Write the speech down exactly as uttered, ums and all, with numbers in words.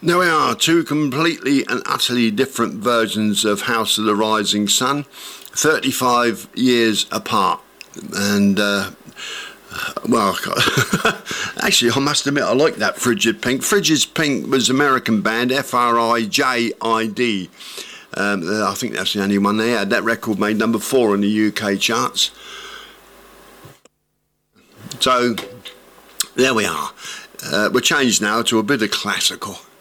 There we are, two completely and utterly different versions of House of the Rising Sun, thirty-five years apart. And, uh, well, actually, I must admit, I like that Frigid Pink. Frigid Pink was an American band, F R I J I D. Um, I think that's the only one they had. That record made number four in the U K charts. So, there we are. Uh, we're changed now to a bit of classical.